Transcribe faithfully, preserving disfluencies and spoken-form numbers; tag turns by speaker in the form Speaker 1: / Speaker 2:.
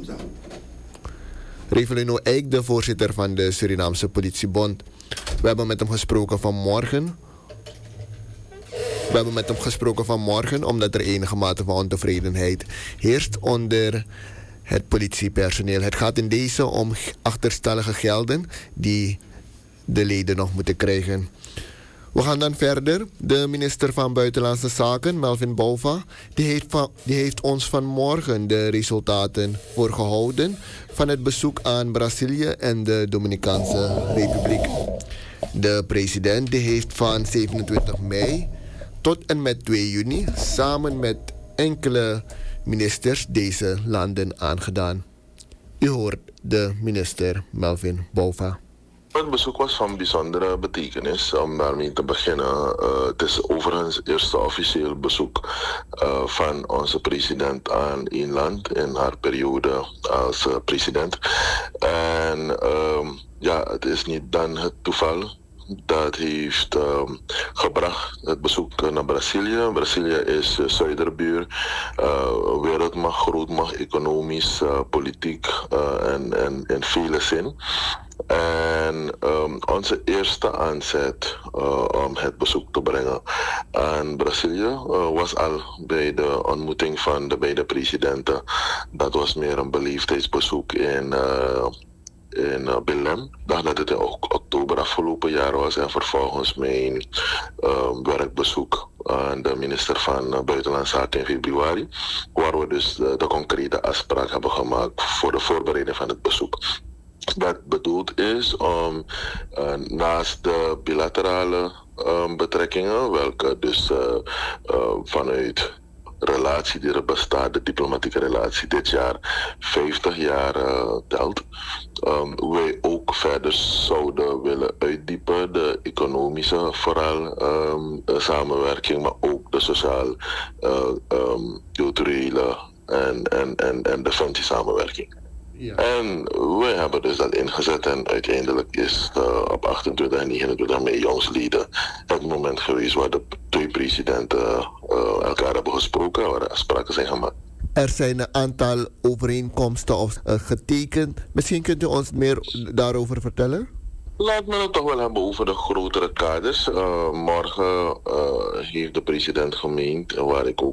Speaker 1: Revelino Eijk, de voorzitter van de Surinaamse Politiebond. We hebben met hem gesproken vanmorgen. We hebben met hem gesproken vanmorgen omdat er enige mate van ontevredenheid heerst onder het politiepersoneel. Het gaat in deze om achterstallige gelden die de leden nog moeten krijgen. We gaan dan verder. De minister van Buitenlandse Zaken, Melvin Bouva, die heeft, van, die heeft ons vanmorgen de resultaten voorgehouden van het bezoek aan Brazilië en de Dominicaanse Republiek. De president die heeft van zevenentwintig mei tot en met twee juni samen met enkele ministers deze landen aangedaan. U hoort de minister Melvin Bouva.
Speaker 2: Het bezoek was van bijzondere betekenis. Om daarmee te beginnen, uh, het is overigens het eerste officieel bezoek uh, van onze president aan één land in haar periode als uh, president. En uh, ja, het is niet dan het toeval dat heeft um, gebracht, het bezoek naar Brazilië. Brazilië is uh, zuiderbuur, uh, wereldmacht, grootmacht, economisch, uh, politiek uh, en, en in vele zin. En um, onze eerste aanzet uh, om het bezoek te brengen aan Brazilië uh, was al bij de ontmoeting van de beide presidenten. Dat was meer een beleefdheidsbezoek in... Uh, in uh, Belém. Ik dacht dat het in oktober afgelopen jaar was en vervolgens mijn uh, werkbezoek aan de minister van uh, Buitenlandse Zaken in februari, waar we dus uh, de concrete afspraak hebben gemaakt voor de voorbereiding van het bezoek. Dat bedoeld is om uh, naast de bilaterale uh, betrekkingen, welke dus uh, uh, vanuit relatie die er bestaat, de diplomatieke relatie dit jaar vijftig jaar uh, telt. Um, wij ook verder zouden willen uitdiepen, de economische vooral um, samenwerking, maar ook de sociaal, uh, um, culturele en, en, en, en defensiesamenwerking. Ja. En wij hebben dus dat ingezet en uiteindelijk is uh, op achtentwintig en negenentwintig mei jongsleden het moment geweest waar de twee presidenten uh, elkaar hebben gesproken, waar afspraken zijn gemaakt.
Speaker 1: Er zijn een aantal overeenkomsten of, uh, getekend. Misschien kunt u ons meer daarover vertellen?
Speaker 2: Laat me het toch wel hebben over de grotere kaders. Uh, morgen uh, heeft de president gemeend, waar ik ook